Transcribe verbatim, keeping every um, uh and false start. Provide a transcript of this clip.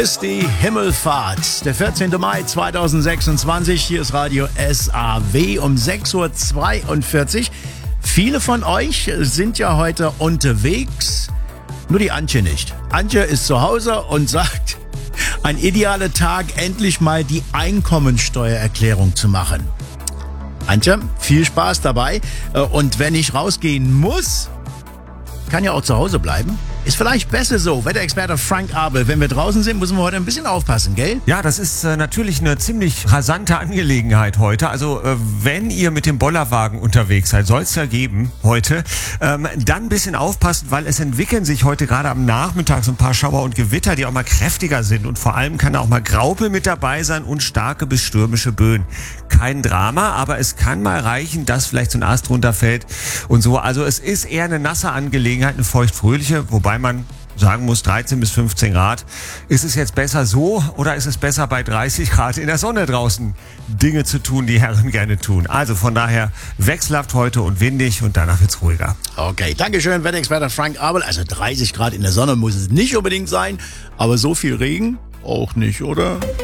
Ist die Himmelfahrt, der vierzehnten Mai zweitausendsechsundzwanzig. Hier ist Radio S A W um sechs Uhr zweiundvierzig. Viele von euch sind ja heute unterwegs, nur die Antje nicht. Antje ist zu Hause und sagt, ein idealer Tag, endlich mal die Einkommensteuererklärung zu machen. Antje, viel Spaß dabei. Und wenn ich rausgehen muss, kann ja auch zu Hause bleiben. Ist vielleicht besser so. Wetterexperte Frank Abel, wenn wir draußen sind, müssen wir heute ein bisschen aufpassen, gell? Ja, das ist äh, natürlich eine ziemlich rasante Angelegenheit heute. Also äh, wenn ihr mit dem Bollerwagen unterwegs seid, soll es ja geben heute, ähm, dann ein bisschen aufpassen, weil es entwickeln sich heute gerade am Nachmittag so ein paar Schauer und Gewitter, die auch mal kräftiger sind. Und vor allem kann auch mal Graupel mit dabei sein und starke bis stürmische Böen. Kein Drama, aber es kann mal reichen, dass vielleicht so ein Ast runterfällt und so. Also es ist eher eine nasse Angelegenheit, eine feuchtfröhliche, wobei man sagen muss, dreizehn bis fünfzehn Grad. Ist es jetzt besser so oder ist es besser bei dreißig Grad in der Sonne draußen Dinge zu tun, die Herren gerne tun? Also von daher wechselhaft heute und windig und danach wird's ruhiger. Okay, Dankeschön, Wetterexperte Frank Abel. Also dreißig Grad in der Sonne muss es nicht unbedingt sein, aber so viel Regen auch nicht, oder?